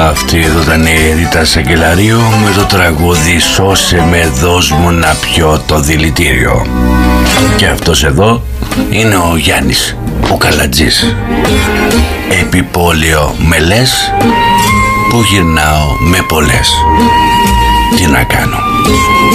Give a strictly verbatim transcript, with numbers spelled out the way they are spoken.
Αυτή εδώ ήταν η Ρίτα Σακελαρίου με το τραγούδι «Σώσε με, δώσ' μου να πιω το δηλητήριο». Και αυτός εδώ είναι ο Γιάννης, ο Καλατζής. Επιπόλαιο με λες που γυρνάω με πολλές. Τι να κάνω.